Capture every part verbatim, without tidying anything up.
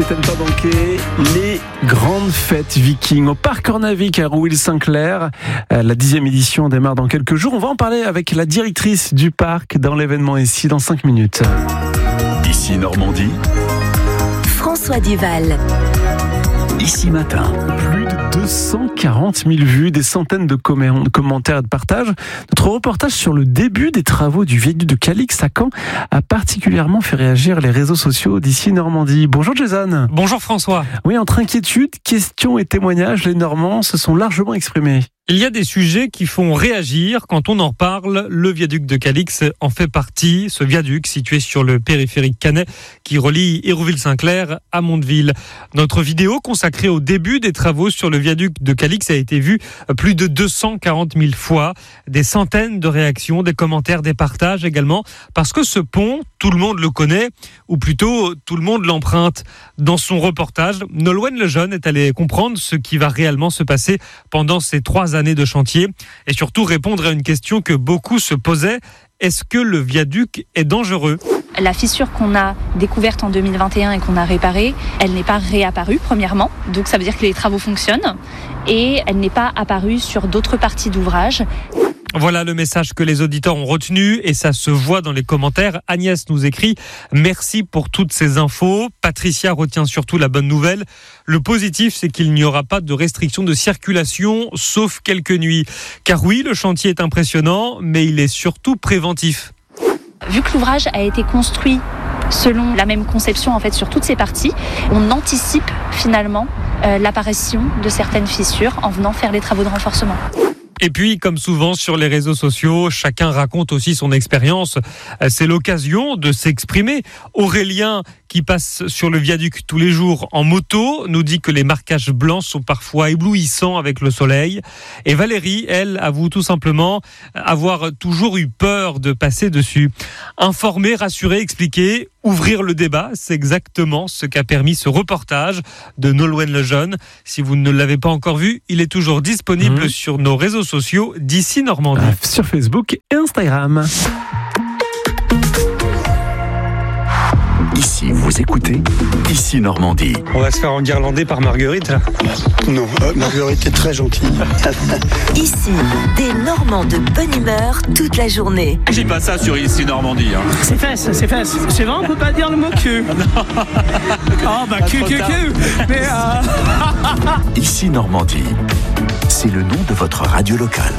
C'est à ne pas manquer les grandes fêtes vikings au parc Ornavik à Rouille-Saint-Clair. La dixième édition démarre dans quelques jours. On va en parler avec la directrice du parc dans l'événement ici dans cinq minutes. Ici Normandie, François Duval. Ici Matin. Plus de deux cent quarante mille vues, des centaines de comm- commentaires et de partages. Notre reportage sur le début des travaux du viaduc de Calix à Caen a particulièrement fait réagir les réseaux sociaux d'ici Normandie. Bonjour Jason. Bonjour François. Oui, entre inquiétude, questions et témoignages, les Normands se sont largement exprimés. Il y a des sujets qui font réagir quand on en parle. Le viaduc de Calix en fait partie. Ce viaduc situé sur le périphérique canet qui relie Hérouville-Saint-Clair à Mondeville. Notre vidéo consacrée au début des travaux sur le viaduc de Calix a été vue plus de deux cent quarante mille fois. Des centaines de réactions, des commentaires, des partages également. Parce que ce pont, tout le monde le connaît, ou plutôt tout le monde l'emprunte. Dans son reportage, Nolwenn Lejeune est allée comprendre ce qui va réellement se passer pendant ces trois années de chantier et surtout répondre à une question que beaucoup se posaient. Est-ce que le viaduc est dangereux ? La fissure qu'on a découverte en deux mille vingt et un et qu'on a réparée, elle n'est pas réapparue premièrement, donc ça veut dire que les travaux fonctionnent et elle n'est pas apparue sur d'autres parties d'ouvrage. Voilà le message que les auditeurs ont retenu et ça se voit dans les commentaires. Agnès nous écrit « Merci pour toutes ces infos ». Patricia retient surtout la bonne nouvelle. Le positif, c'est qu'il n'y aura pas de restriction de circulation, sauf quelques nuits. Car oui, le chantier est impressionnant, mais il est surtout préventif. Vu que l'ouvrage a été construit selon la même conception en fait sur toutes ces parties, on anticipe finalement euh, l'apparition de certaines fissures en venant faire les travaux de renforcement. Et puis, comme souvent sur les réseaux sociaux, chacun raconte aussi son expérience. C'est l'occasion de s'exprimer. Aurélien, qui passe sur le viaduc tous les jours en moto, nous dit que les marquages blancs sont parfois éblouissants avec le soleil. Et Valérie, elle, avoue tout simplement avoir toujours eu peur de passer dessus. Informer, rassurer, expliquer, ouvrir le débat, c'est exactement ce qu'a permis ce reportage de Nolwenn Lejeune. Si vous ne l'avez pas encore vu, il est toujours disponible mmh. sur nos réseaux sociaux d'ici Normandie. Euh, sur Facebook et Instagram. Ici, vous écoutez Ici Normandie. On va se faire enguirlander par Marguerite, là. Non, euh, Marguerite est très gentille. Ici, des Normands de bonne humeur toute la journée. J'ai pas ça sur Ici Normandie. Hein. C'est fesses, c'est fesses. C'est vrai, on peut pas dire le mot cul. Ah bah cul, cul, cul. Mais euh... Ici Normandie, c'est le nom de votre radio locale.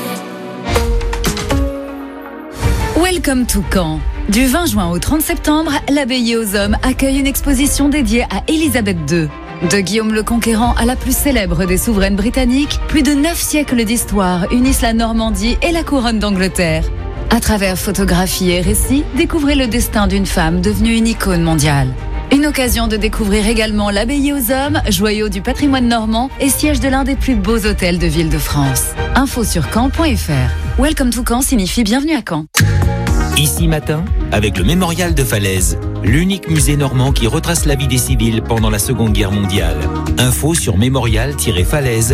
Welcome to Caen. Du vingt juin au trente septembre, l'Abbaye aux Hommes accueille une exposition dédiée à Élisabeth deux. De Guillaume le Conquérant à la plus célèbre des souveraines britanniques, plus de neuf siècles d'histoire unissent la Normandie et la couronne d'Angleterre. À travers photographies et récits, découvrez le destin d'une femme devenue une icône mondiale. Une occasion de découvrir également l'Abbaye aux Hommes, joyau du patrimoine normand et siège de l'un des plus beaux hôtels de ville de France. Info sur caen point f r. Welcome to Caen signifie bienvenue à Caen. Ici Matin, avec le Mémorial de Falaise, l'unique musée normand qui retrace la vie des civils pendant la Seconde Guerre mondiale. Info sur mémorial tiret falaise